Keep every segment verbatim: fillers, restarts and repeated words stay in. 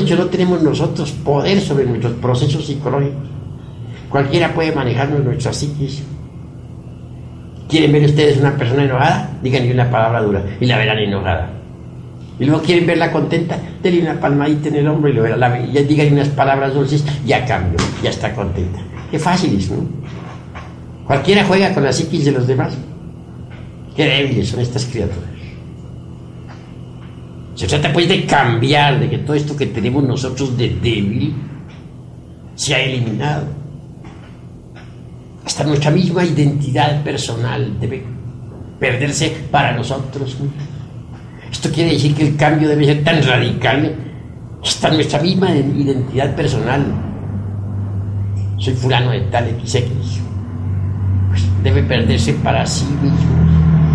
dicho, no tenemos nosotros poder sobre nuestros procesos psicológicos. Cualquiera puede manejarnos nuestra psiquis. ¿Quieren ver ustedes una persona enojada? Díganle una palabra dura y la verán enojada. Y luego quieren verla contenta, denle una palmadita en el hombro y lo verán, la, y díganle unas palabras dulces, ya cambió, ya está contenta. Qué fácil es, ¿no? Cualquiera juega con la psiquis de los demás. Qué débiles son estas criaturas. Se trata pues de cambiar, de que todo esto que tenemos nosotros de débil se ha eliminado. Hasta nuestra misma identidad personal debe perderse para nosotros mismos. Esto quiere decir que el cambio debe ser tan radical, hasta nuestra misma identidad personal. Soy fulano de tal equis equis. Pues debe perderse para sí mismo.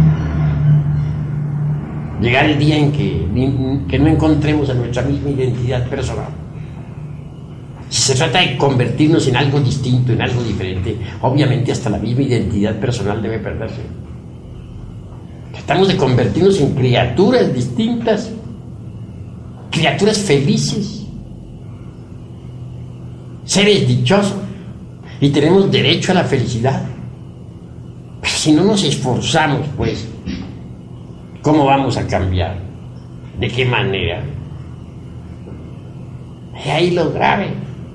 Llegar el día en que, que no encontremos a nuestra misma identidad personal. Si se trata de convertirnos en algo distinto, en algo diferente, obviamente hasta la misma identidad personal debe perderse. Tratamos de convertirnos en criaturas distintas, criaturas felices, seres dichosos, y tenemos derecho a la felicidad. Pero si no nos esforzamos, pues, ¿cómo vamos a cambiar? ¿De qué manera? Y ahí lo grave.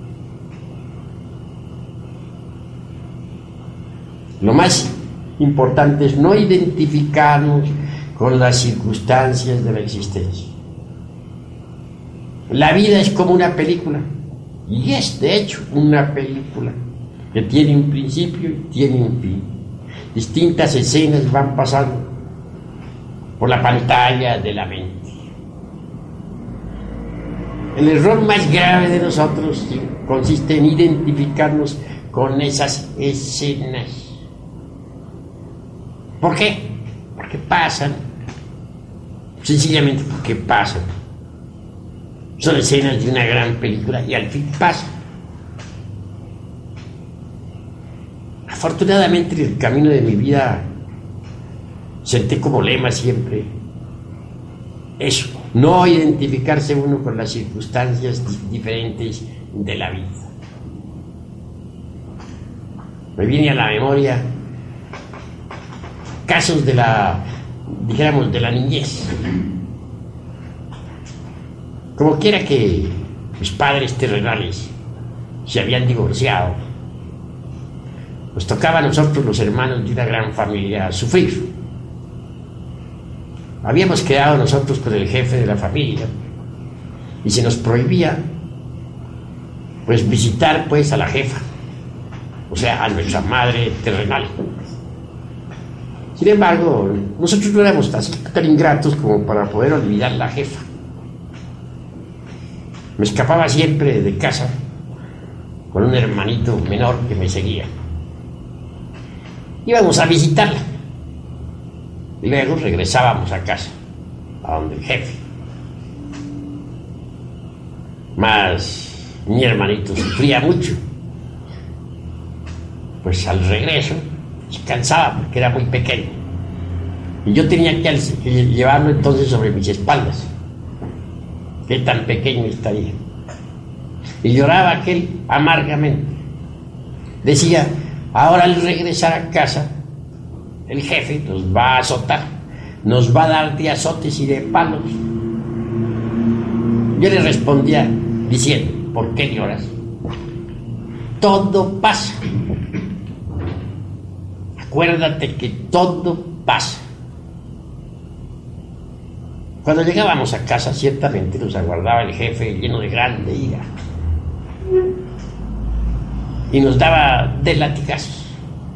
Lo más importante es no identificarnos con las circunstancias de la existencia. La vida es como una película, y es de hecho una película que tiene un principio y tiene un fin. Distintas escenas van pasando por la pantalla de la mente. El error más grave de nosotros consiste en identificarnos con esas escenas. ¿Por qué? Porque pasan. Sencillamente porque pasan. Son escenas de una gran película y al fin pasan. Afortunadamente en el camino de mi vida senté como lema siempre eso, no identificarse uno con las circunstancias diferentes de la vida. Me viene a la memoria casos de la, dijéramos, de la niñez. Como quiera que mis padres terrenales se habían divorciado, nos tocaba a nosotros los hermanos de una gran familia sufrir. Habíamos quedado nosotros con el jefe de la familia y se nos prohibía pues visitar pues a la jefa, o sea, a nuestra madre terrenal. Sin embargo, nosotros no éramos así tan ingratos como para poder olvidar la jefa. Me escapaba siempre de casa con un hermanito menor que me seguía. Íbamos a visitarla y luego regresábamos a casa, a donde el jefe. Mas mi hermanito sufría mucho, pues al regreso se cansaba porque era muy pequeño y yo tenía que, que llevarlo entonces sobre mis espaldas. Qué tan pequeño estaría. Y lloraba aquel amargamente. Decía, ahora al regresar a casa el jefe nos va a azotar, nos va a dar de azotes y de palos. Yo le respondía diciendo, ¿por qué lloras? Todo pasa. Acuérdate que todo pasa. Cuando llegábamos a casa, ciertamente nos aguardaba el jefe lleno de grande ira y nos daba de latigazos.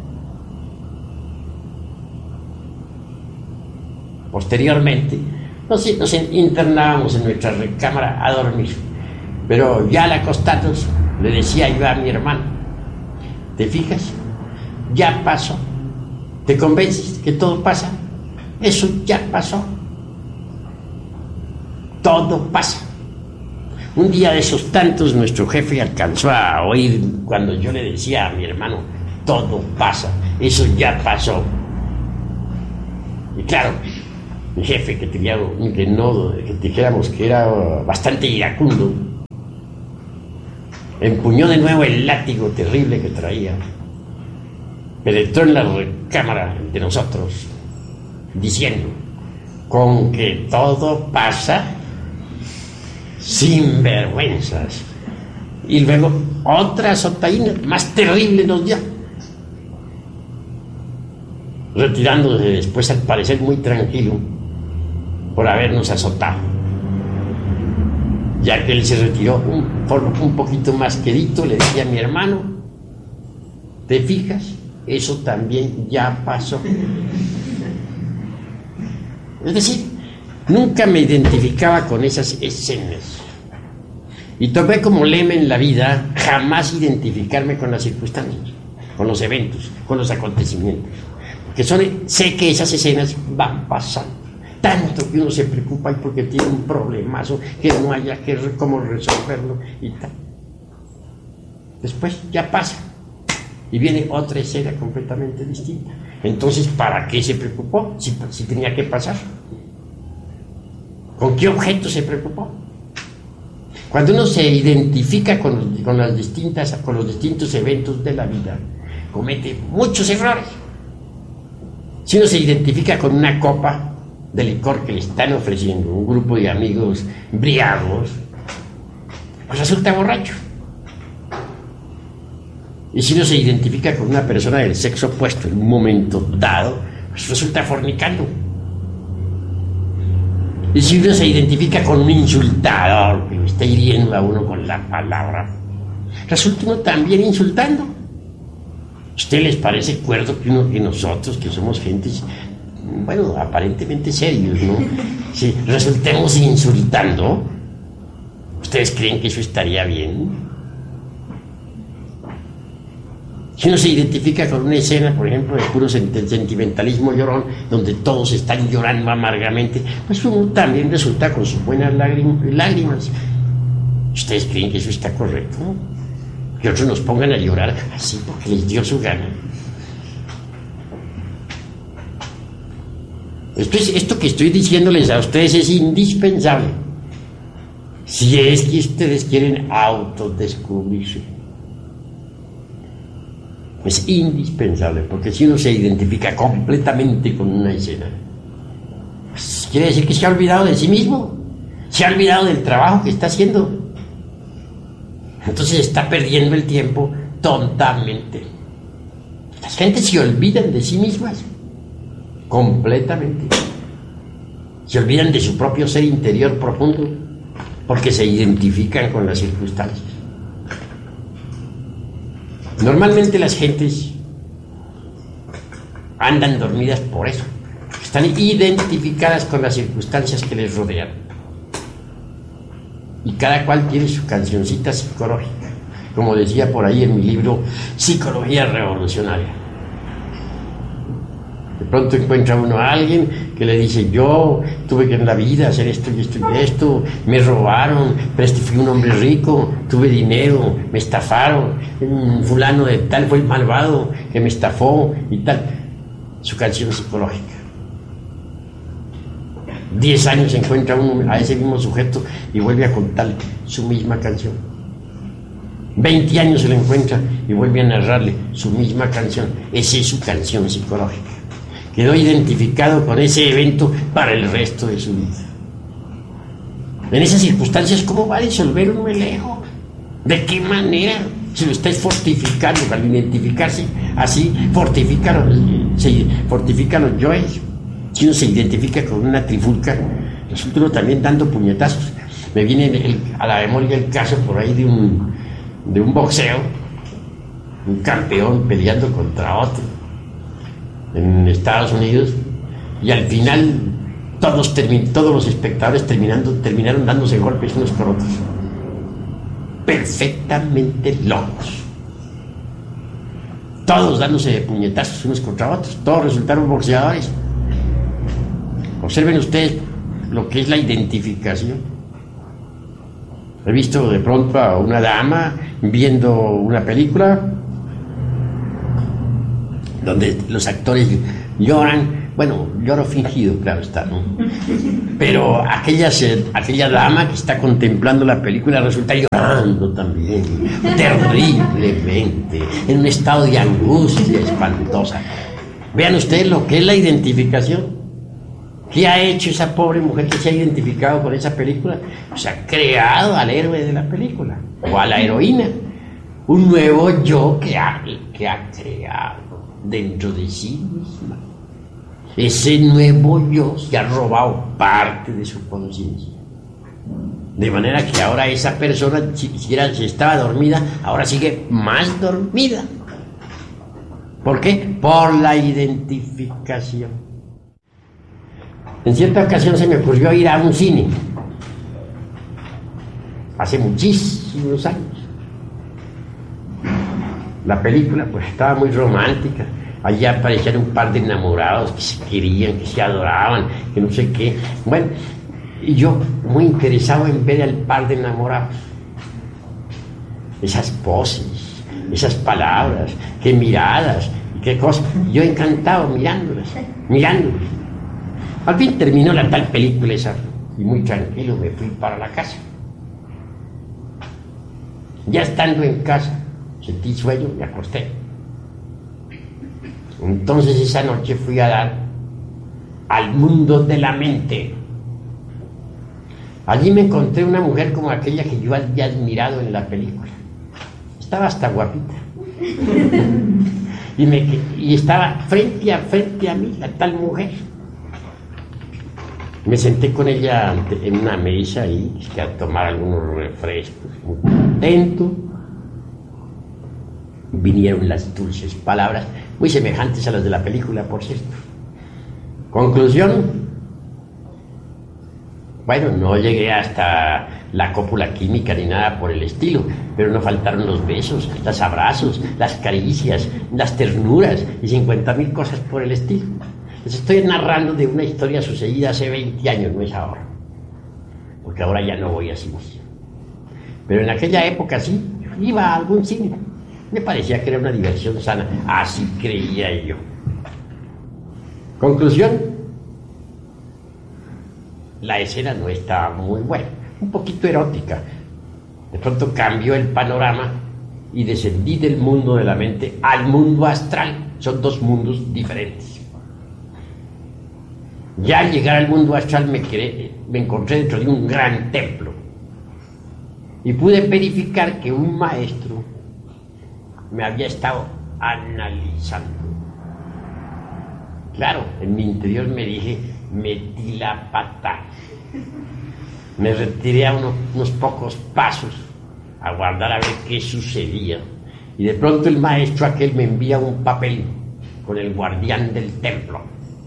Posteriormente, nos, nos internábamos en nuestra recámara a dormir, pero ya al acostarnos le decía yo a mi hermano, ¿te fijas? Ya pasó. ¿Te convences que todo pasa? Eso ya pasó. Todo pasa. Un día de esos tantos nuestro jefe alcanzó a oír cuando yo le decía a mi hermano, todo pasa, eso ya pasó. Y claro, mi jefe, que tenía un renodo, que dijéramos que era bastante iracundo, empuñó de nuevo el látigo terrible que traía, penetró en la recámara de nosotros, diciendo: con que todo pasa, sin vergüenzas. Y luego otra azotaína más terrible nos dio, retirándose después, al parecer muy tranquilo, por habernos azotado. Ya que él se retiró un, un poquito más quedito, le decía a mi hermano: ¿te fijas? Eso también ya pasó. Es decir, nunca me identificaba con esas escenas. Y tomé como lema en la vida jamás identificarme con las circunstancias, con los eventos, con los acontecimientos. Porque son, sé que esas escenas van pasando. Tanto que uno se preocupa y porque tiene un problemazo que no haya que cómo resolverlo y tal. Después ya pasa y viene otra escena completamente distinta. Entonces, ¿para qué se preocupó si, si tenía que pasar? ¿Con qué objeto se preocupó? Cuando uno se identifica con, con, las distintas, con los distintos eventos de la vida, comete muchos errores. Si uno se identifica con una copa de licor que le están ofreciendo un grupo de amigos briagos, pues resulta borracho. Y si uno se identifica con una persona del sexo opuesto en un momento dado, pues resulta fornicando. Y si uno se identifica con un insultador que está hiriendo a uno con la palabra, resulta uno también insultando. ¿A usted les parece cuerdo que, uno, que nosotros, que somos gentes, bueno, aparentemente serios, ¿no? Si resultemos insultando, ¿ustedes creen que eso estaría bien? Si uno se identifica con una escena, por ejemplo, de puro sentimentalismo llorón, donde todos están llorando amargamente, pues uno también resulta con sus buenas lágrimas. ¿Ustedes creen que eso está correcto? Que otros nos pongan a llorar así porque les dio su gana. Esto, es, esto que estoy diciéndoles a ustedes es indispensable si es que ustedes quieren autodescubrirse. Es indispensable, porque si uno se identifica completamente con una escena, pues quiere decir que se ha olvidado de sí mismo, se ha olvidado del trabajo que está haciendo. Entonces está perdiendo el tiempo tontamente. Las gentes se olvidan de sí mismas completamente. Se olvidan de su propio ser interior profundo porque se identifican con las circunstancias. Normalmente las gentes andan dormidas por eso. Están identificadas con las circunstancias que les rodean. Y cada cual tiene su cancioncita psicológica, como decía por ahí en mi libro Psicología Revolucionaria. De pronto encuentra uno a alguien que le dice: yo tuve que en la vida hacer esto y esto y esto, me robaron, pero este fui un hombre rico, tuve dinero, me estafaron, fulano de tal fue el malvado que me estafó y tal. Su canción psicológica. Diez años encuentra uno a ese mismo sujeto y vuelve a contarle su misma canción. Veinte años se lo encuentra y vuelve a narrarle su misma canción. Esa es su canción psicológica. Quedó identificado con ese evento para el resto de su vida. En esas circunstancias, ¿cómo va a disolver uno el ego? ¿De qué manera? Si lo estáis fortificando, al identificarse así, fortifica los, se fortifica los yoes. Si uno se identifica con una trifulca, resulta uno también dando puñetazos. Me viene el, a la memoria el caso por ahí de un, de un boxeo, un campeón peleando contra otro en Estados Unidos, y al final todos, termin, todos los espectadores terminando, terminaron dándose golpes unos por otros, perfectamente locos, todos dándose de puñetazos unos contra otros, todos resultaron boxeadores. Observen ustedes lo que es la identificación. He visto de pronto a una dama viendo una película donde los actores lloran Bueno, lloro fingido, claro está, ¿no? Pero aquella, aquella dama que está contemplando la película resulta llorando también, terriblemente, en un estado de angustia espantosa. Vean ustedes lo que es la identificación. ¿Qué ha hecho esa pobre mujer que se ha identificado con esa película? Pues ha creado al héroe de la película, o a la heroína, un nuevo yo que ha, que ha creado dentro de sí misma. Ese nuevo yo se ha robado parte de su conciencia. De manera que ahora esa persona, si siquiera si estaba dormida, ahora sigue más dormida. ¿Por qué? Por la identificación. En cierta ocasión se me ocurrió ir a un cine, hace muchísimos años. La película pues estaba muy romántica, allí aparecían un par de enamorados que se querían, que se adoraban, que no sé qué. Bueno, y yo muy interesado en ver al par de enamorados, esas poses, esas palabras, qué miradas, qué cosas. Yo encantado mirándolas, mirándolas. Al fin terminó la tal película esa y muy tranquilo me fui para la casa. Ya estando en casa, sentí sueño, me acosté. Entonces esa noche fui a dar al mundo de la mente. Allí me encontré una mujer como aquella que yo había admirado en la película. Estaba hasta guapita. Y, me, y estaba frente a frente a mí la tal mujer. Me senté con ella en una mesa y a tomar algunos refrescos, muy contento. Vinieron las dulces palabras, muy semejantes a las de la película, por cierto. Conclusión. Bueno, no llegué hasta la cópula química ni nada por el estilo, pero no faltaron los besos, los abrazos, las caricias, las ternuras y cincuenta mil cosas por el estilo. Les estoy narrando de una historia sucedida hace veinte años, no es ahora, porque ahora ya no voy a cine. Pero en aquella época sí, iba a algún cine. Me parecía que era una diversión sana, así creía yo. Conclusión, la escena no estaba muy buena, un poquito erótica. De pronto cambió el panorama y descendí del mundo de la mente al mundo astral. Son dos mundos diferentes. Ya al llegar al mundo astral me, quedé, me encontré dentro de un gran templo y pude verificar que un maestro me había estado analizando. Claro, en mi interior me dije, metí la pata. Me retiré a unos, unos pocos pasos a guardar a ver qué sucedía. Y de pronto el maestro aquel me envía un papel con el guardián del templo.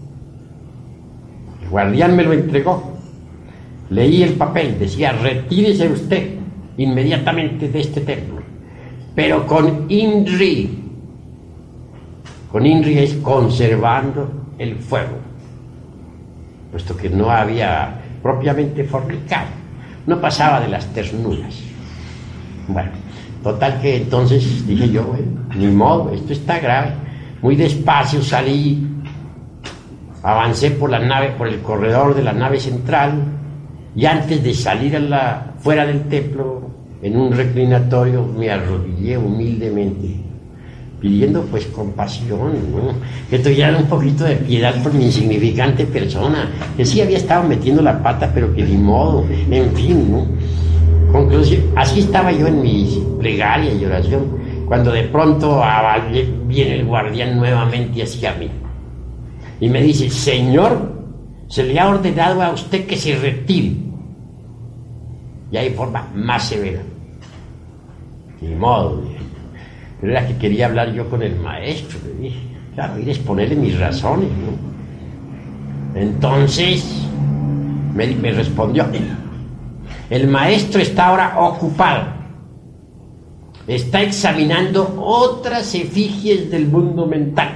El guardián me lo entregó. Leí el papel, decía, retírese usted inmediatamente de este templo, pero con INRI. Con INRI es conservando el fuego, puesto que no había propiamente fornicado, no pasaba de las ternuras. Bueno, total que entonces dije yo, bueno, ni modo, esto está grave. Muy despacio salí, avancé por la nave, por el corredor de la nave central, y antes de salir a la, fuera del templo, en un reclinatorio, me arrodillé humildemente, pidiendo pues compasión, ¿no? Que tuvieran un poquito de piedad por mi insignificante persona, que sí había estado metiendo la pata, pero que ni modo, en fin, ¿no? Conclusión, así estaba yo en mi plegaria y oración, cuando de pronto viene el guardián nuevamente hacia mí y me dice, señor, se le ha ordenado a usted que se retire. Y hay forma más severa. Ni modo, dije. Pero era que quería hablar yo con el maestro, le dije. Claro, ir a exponerle mis razones, ¿no? Entonces, me, me respondió, el maestro está ahora ocupado. Está examinando otras efigies del mundo mental.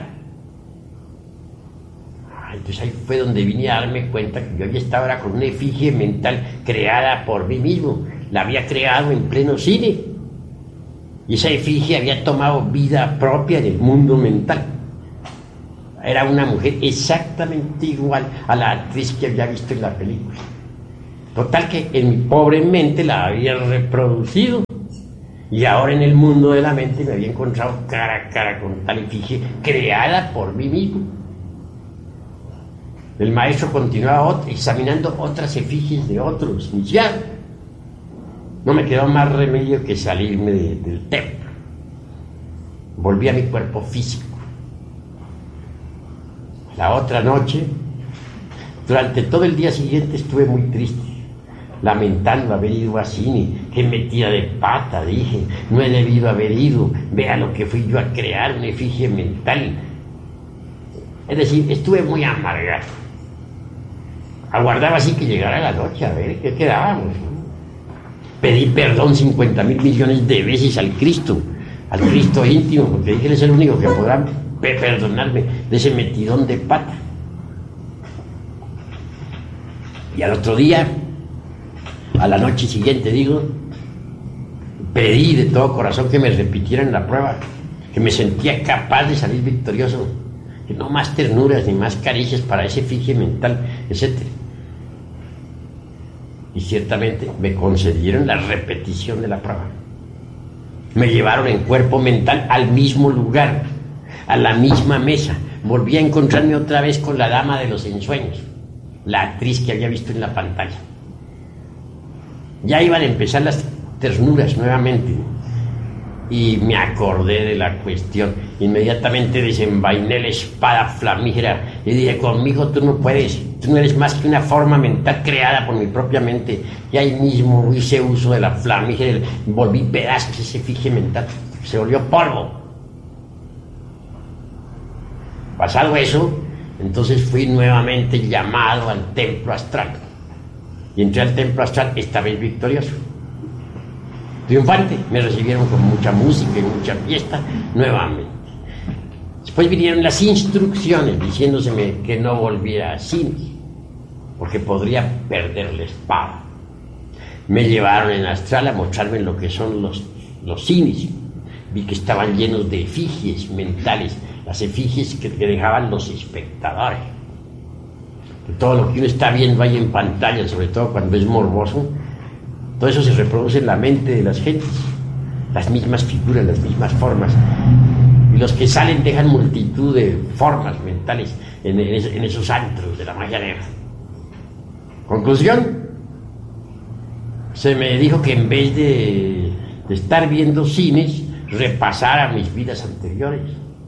Entonces ahí fue donde vine a darme cuenta que yo había estado ahora con una efigie mental creada por mí mismo. La había creado en pleno cine. Y esa efigie había tomado vida propia en el mundo mental. Era una mujer exactamente igual a la actriz que había visto en la película. Total que en mi pobre mente la había reproducido. Y ahora en el mundo de la mente me había encontrado cara a cara con tal efigie creada por mí mismo. El maestro continuaba examinando otras efigies de otros. Y ya no me quedó más remedio que salirme de, del templo. Volví a mi cuerpo físico. La otra noche, durante todo el día siguiente estuve muy triste, lamentando haber ido a cine. Qué metida de pata, dije, no he debido haber ido. Vea lo que fui yo a crear, una efigie mental. Es decir, estuve muy amargado. Aguardaba así que llegara la noche a ver qué quedábamos. Pedí perdón cincuenta mil millones de veces al Cristo, al Cristo íntimo, porque dije, él es el único que podrá perdonarme de ese metidón de pata. Y al otro día, a la noche siguiente, digo, pedí de todo corazón que me repitieran la prueba, que me sentía capaz de salir victorioso, que no más ternuras ni más caricias para ese efigie mental, etcétera. Y ciertamente me concedieron la repetición de la prueba. Me llevaron en cuerpo mental al mismo lugar, a la misma mesa. Volví a encontrarme otra vez con la dama de los ensueños, la actriz que había visto en la pantalla. Ya iban a empezar las ternuras nuevamente y me acordé de la cuestión. Inmediatamente desenvainé la espada flamígera y dije, conmigo tú no puedes, tú no eres más que una forma mental creada por mi propia mente. Y ahí mismo hice uso de la flamígera, volví pedazos ese efigie mental, se volvió polvo. Pasado eso, entonces fui nuevamente llamado al templo astral. Y entré al templo astral, esta vez victorioso. Triunfante, me recibieron con mucha música y mucha fiesta nuevamente. Después vinieron las instrucciones diciéndoseme que no volviera a cine, porque podría perder la espada. Me llevaron en astral a mostrarme lo que son los, los cines. Vi que estaban llenos de efigies mentales, las efigies que, que dejaban los espectadores. Que todo lo que uno está viendo ahí en pantalla, sobre todo cuando es morboso, todo eso se reproduce en la mente de las gentes, las mismas figuras, las mismas formas. Y los que salen dejan multitud de formas mentales en, en esos antros de la magia negra. Conclusión, se me dijo que en vez de, de estar viendo cines, repasara mis vidas anteriores.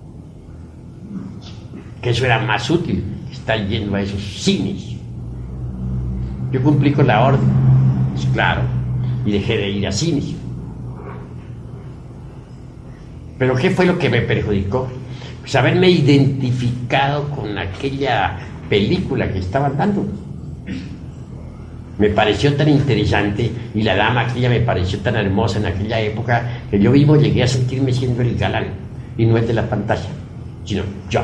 Que eso era más útil que estar yendo a esos cines. Yo cumplí con la orden, pues claro, y dejé de ir a cines. Pero ¿qué fue lo que me perjudicó? Pues haberme identificado con aquella película que estaban dando. Me pareció tan interesante y la dama aquella me pareció tan hermosa en aquella época que yo mismo llegué a sentirme siendo el galán y no el de la pantalla, sino yo.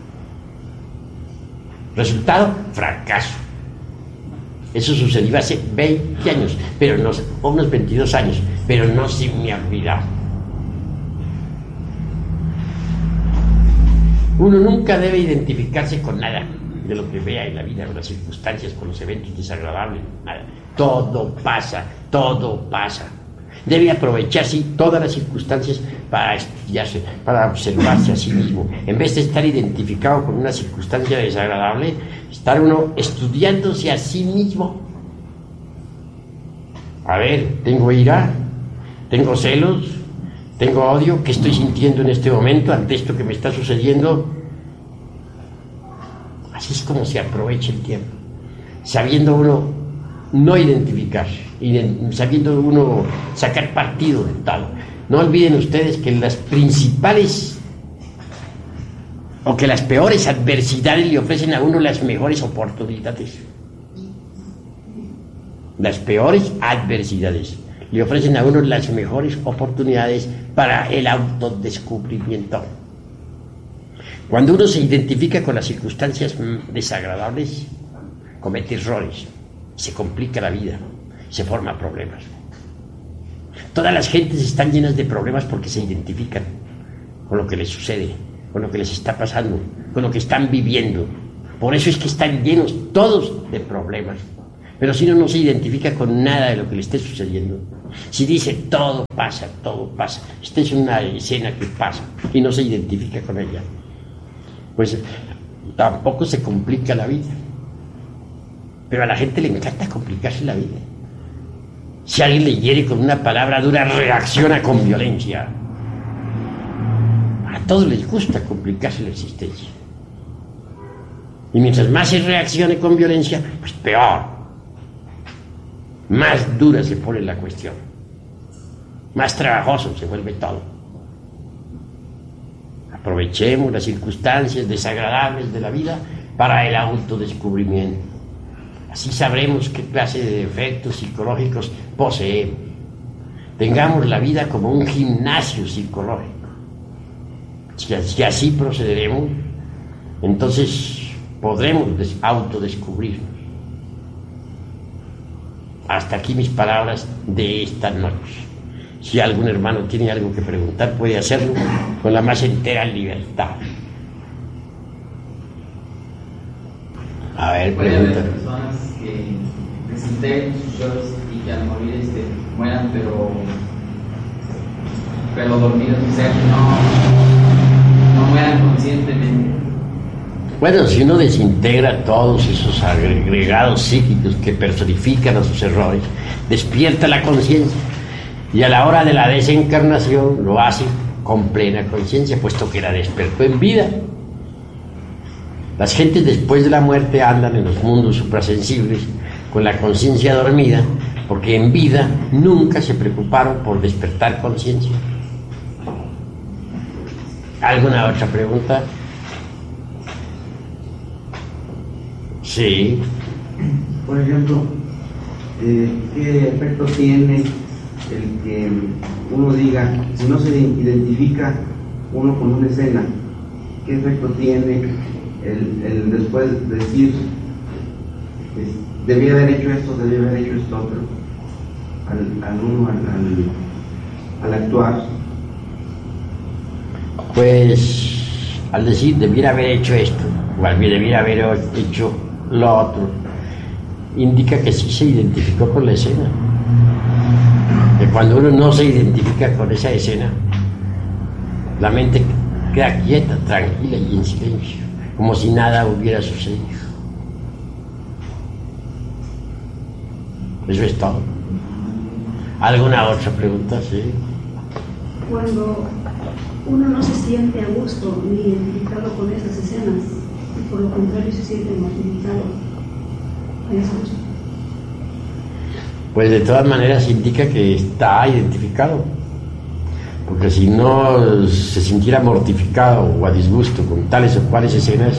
Resultado, fracaso. Eso sucedió hace veinte años, pero no, o unos veintidós años, pero no se me ha olvidado. Uno nunca debe identificarse con nada de lo que vea en la vida, con las circunstancias, con los eventos desagradables, nada. Todo pasa, todo pasa. Debe aprovechar, sí, todas las circunstancias para estudiarse, para observarse a sí mismo. En vez de estar identificado con una circunstancia desagradable, estar uno estudiándose a sí mismo. A ver, tengo ira, tengo celos, tengo odio, ¿qué estoy sintiendo en este momento ante esto que me está sucediendo? Así es como se aprovecha el tiempo, sabiendo uno no identificarse, sabiendo uno sacar partido de tal. No olviden ustedes que las principales o que las peores adversidades le ofrecen a uno las mejores oportunidades. Las peores adversidades le ofrecen a uno las mejores oportunidades para el autodescubrimiento. Cuando uno se identifica con las circunstancias desagradables, comete errores, se complica la vida, se forman problemas. Todas las gentes están llenas de problemas porque se identifican con lo que les sucede, con lo que les está pasando, con lo que están viviendo. Por eso es que están llenos todos de problemas. Pero si uno no se identifica con nada de lo que le esté sucediendo, si dice todo pasa, todo pasa, esta es una escena que pasa y no se identifica con ella, pues tampoco se complica la vida. Pero a la gente le encanta complicarse la vida. Si alguien le hiere con una palabra dura, reacciona con violencia. A todos les gusta complicarse la existencia. Y mientras más se reaccione con violencia, pues peor. Más dura se pone la cuestión. Más trabajoso se vuelve todo. Aprovechemos las circunstancias desagradables de la vida para el autodescubrimiento. Así sabremos qué clase de defectos psicológicos poseemos. Tengamos la vida como un gimnasio psicológico. Si así procederemos, entonces podremos autodescubrirnos. Hasta aquí mis palabras de esta noche. Si algún hermano tiene algo que preguntar, puede hacerlo con la más entera libertad. A ver, puede pregunta. haber personas que desintegren sus yoes y que al morir este, mueran, pero pero dormidos, o sea, que no, no mueran conscientemente. Bueno, si uno desintegra todos esos agregados psíquicos que personifican a sus errores, despierta la conciencia y a la hora de la desencarnación lo hace con plena conciencia, puesto que la despertó en vida. Las gentes después de la muerte andan en los mundos suprasensibles con la conciencia dormida, porque en vida nunca se preocuparon por despertar conciencia. ¿Alguna otra pregunta? Sí. Por ejemplo, eh, ¿qué efecto tiene el que uno diga, si no se identifica uno con una escena, qué efecto tiene el, el después decir, pues, debía haber hecho esto, debía haber hecho esto otro, al, al uno, al, al actuar? Pues al decir debiera haber hecho esto, o al debiera haber hecho lo otro, indica que sí se identificó con la escena. Que cuando uno no se identifica con esa escena, la mente queda quieta, tranquila y en silencio, como si nada hubiera sucedido. Eso es todo. ¿Alguna otra pregunta? Sí. Cuando uno no se siente a gusto ni identificado con esas escenas, y por lo contrario se siente mortificado, ¿hay esa cosa? Pues de todas maneras indica que está identificado, porque si no se sintiera mortificado o a disgusto con tales o cuales escenas,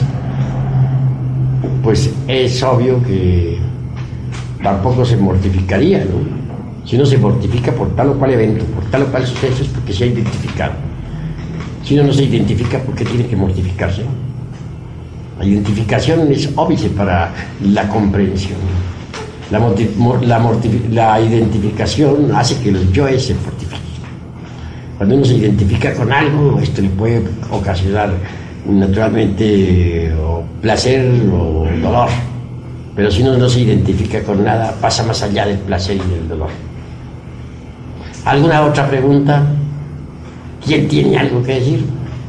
pues es obvio que tampoco se mortificaría, ¿no? Si uno se mortifica por tal o cual evento, por tal o cual suceso, es porque se ha identificado. Si uno no se identifica, ¿por qué tiene que mortificarse? La identificación es óbice para la comprensión. La, la, la identificación hace que los yoes se fortifiquen. Cuando uno se identifica con algo, esto le puede ocasionar naturalmente o placer o dolor. Pero si uno no se identifica con nada, pasa más allá del placer y del dolor. ¿Alguna otra pregunta? ¿Quién tiene algo que decir?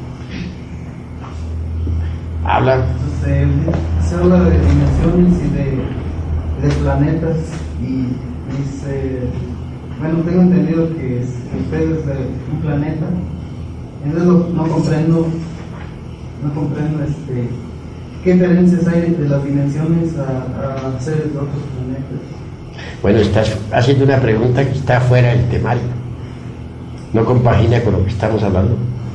Habla. Se, se habla de dimensiones y de, de planetas y dice, bueno, tengo entendido que es, usted es de un planeta, entonces no, no comprendo, no comprendo este, qué diferencias hay entre las dimensiones a, a seres de otros planetas. Bueno, estás haciendo una pregunta que está fuera del temario, no compagina con lo que estamos hablando.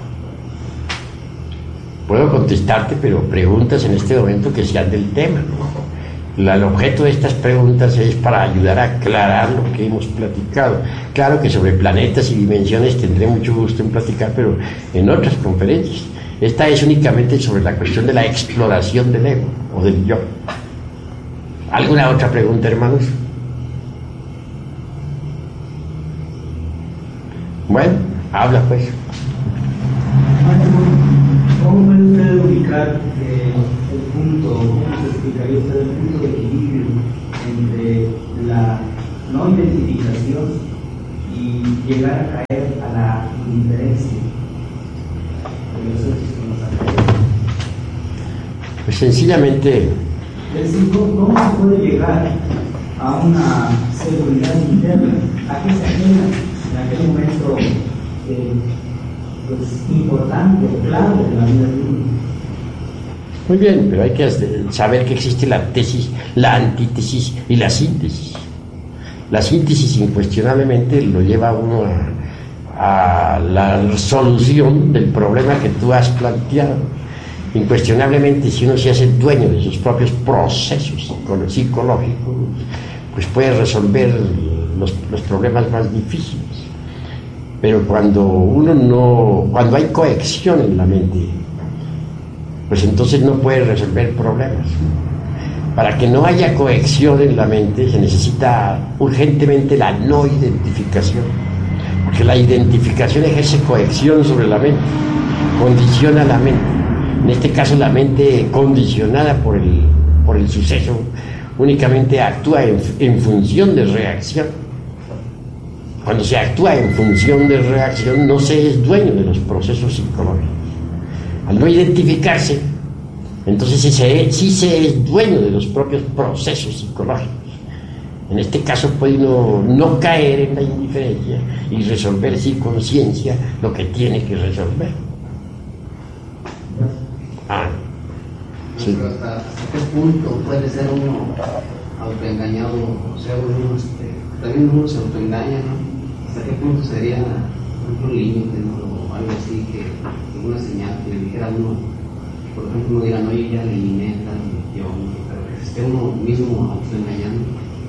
Puedo contestarte, pero preguntas en este momento que sean del tema, ¿no? La, el objeto de estas preguntas es para ayudar a aclarar lo que hemos platicado. Claro que sobre planetas y dimensiones tendré mucho gusto en platicar, pero en otras conferencias. Esta es únicamente sobre la cuestión de la exploración del ego o del yo. ¿Alguna otra pregunta, hermanos? Bueno, habla pues. ¿cómo puede usted ubicar eh, el punto, cómo se explicaría usted el punto de equilibrio entre la no identificación y llegar a caer a la indiferencia? Pues sencillamente, es decir, ¿cómo, ¿cómo se puede llegar a una seguridad interna? ¿A qué se agenda en aquel momento eh, pues, importante o clave de la vida de uno? muy bien, pero hay que saber que existe la tesis, la antítesis y la síntesis. La síntesis incuestionablemente lo lleva a uno a, a la solución del problema que tú has planteado. Incuestionablemente, si uno se hace dueño de sus propios procesos psicológicos, pues puede resolver los, los problemas más difíciles. Pero cuando uno no, cuando hay cohección en la mente, pues entonces no puede resolver problemas. Para que no haya cohección en la mente se necesita urgentemente la no identificación, porque la identificación ejerce cohección sobre la mente, condiciona la mente. En este caso la mente condicionada por el, por el suceso únicamente actúa en, en función de reacción. Cuando se actúa en función de reacción no se es dueño de los procesos psicológicos. Al no identificarse, entonces sí se, sí se es dueño de los propios procesos psicológicos. En este caso puede uno no caer en la indiferencia y resolver sin conciencia lo que tiene que resolver. Ah, sí. Pero hasta, hasta qué punto puede ser uno autoengañado, o sea, uno, este, también uno se autoengaña, ¿no? ¿Hasta qué punto sería un límite, ¿no? O algo así, que alguna señal que le dijera a uno, por ejemplo, uno dirá, no, yo ya eliminé tal religión, pero que se esté uno mismo autoengañando.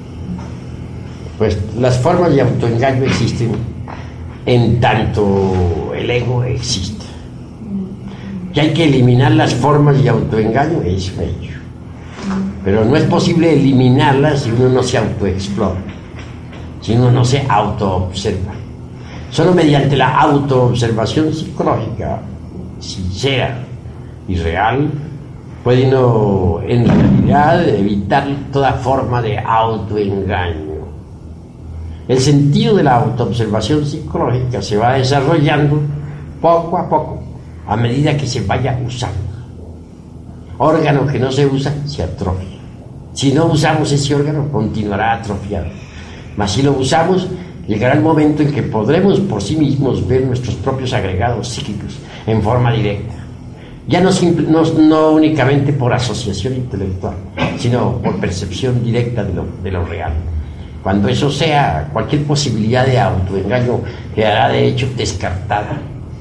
Pues las formas de autoengaño existen en tanto el ego existe. Que hay que eliminar las formas de autoengaño es un hecho. Pero no es posible eliminarlas si uno no se autoexplora, si uno no se autoobserva. Solo mediante la autoobservación psicológica, sincera y real, puede uno en realidad evitar toda forma de autoengaño. El sentido de la autoobservación psicológica se va desarrollando poco a poco, a medida que se vaya usando. Órgano que no se usa, se atrofia. Si no usamos ese órgano, continuará atrofiado. Mas si lo usamos, llegará el momento en que podremos por sí mismos ver nuestros propios agregados psíquicos en forma directa. Ya no, simple, no, no únicamente por asociación intelectual, sino por percepción directa de lo, de lo real. Cuando eso sea, cualquier posibilidad de autoengaño quedará de hecho descartada.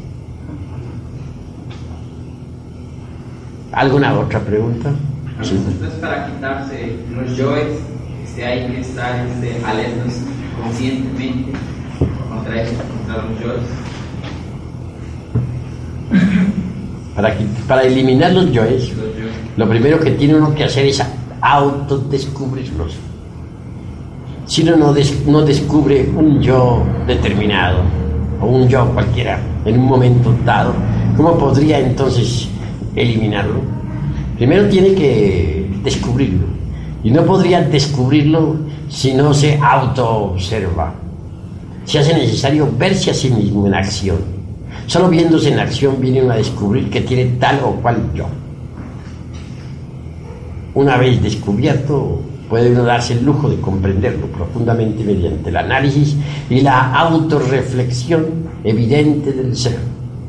¿Alguna otra pregunta? Sí. Entonces, para quitarse los yoes, este, hay que estar este, alertos conscientemente contra eso, contra los yoes. Para, para eliminar los yoes, lo primero que tiene uno que hacer es autodescubrirlos. Si uno no, des, no descubre un yo determinado, o un yo cualquiera, en un momento dado, ¿cómo podría entonces eliminarlo? Primero tiene que descubrirlo, y no podría descubrirlo si no se autoobserva. Se hace necesario verse a sí mismo en acción. Solo viéndose en acción viene uno a descubrir que tiene tal o cual yo. Una vez descubierto, puede uno darse el lujo de comprenderlo profundamente mediante el análisis y la autorreflexión evidente del ser.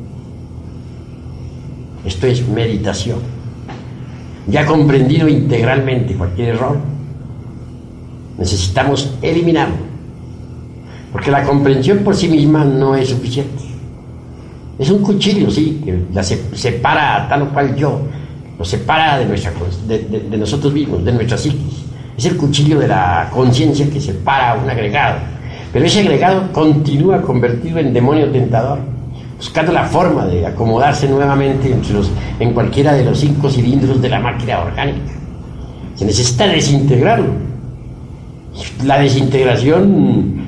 Esto es meditación. Ya comprendido integralmente cualquier error, necesitamos eliminarlo, porque la comprensión por sí misma no es suficiente. Es un cuchillo, sí, que la separa a tal o cual yo, lo separa de, nuestra, de, de, de nosotros mismos, de nuestra psiquis. Es el cuchillo de la conciencia que separa a un agregado, pero ese agregado continúa convertido en demonio tentador, buscando la forma de acomodarse nuevamente entre los, en cualquiera de los cinco cilindros de la máquina orgánica. Se necesita desintegrarlo. La desintegración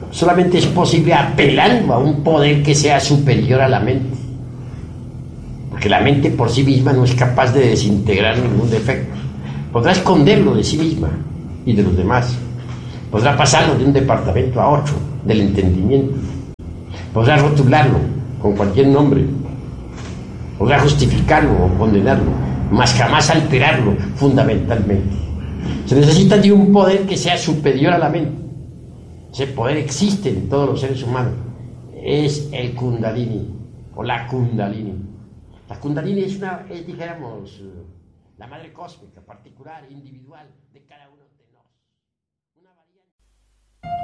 solamente es posible apelando a un poder que sea superior a la mente. porque la mente por sí misma no es capaz de desintegrar ningún defecto. Podrá esconderlo de sí misma y de los demás, podrá pasarlo de un departamento a otro del entendimiento, podrá rotularlo con cualquier nombre, podrá justificarlo o condenarlo, mas jamás alterarlo fundamentalmente. Se necesita de un poder que sea superior a la mente. Ese poder existe en todos los seres humanos. Es el Kundalini o la Kundalini. La Kundalini es una, es, dijéramos, la madre cósmica, particular, individual de cada uno.